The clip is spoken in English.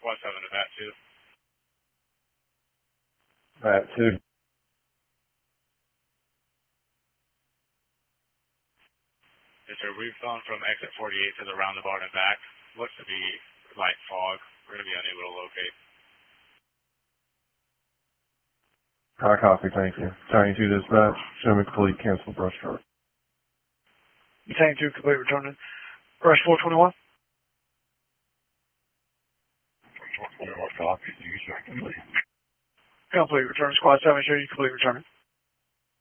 Squad 7 to that 2. That 2. Yes, sir. We've gone from exit 48 to the roundabout and back. Looks to be light fog. We're going to be unable to locate. High copy, thank you. Battalion 2 dispatch. Show me complete, cancel brush truck. Battalion 2 complete, returning. Brush 421. 421 copy. You complete. Complete, return. Squad 7, show you complete, returning.